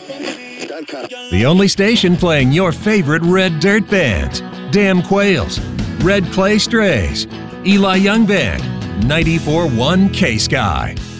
The only station playing your favorite red dirt bands: Damn Quails, Red Clay Strays, Eli Young Band, 94.1 K-Sky.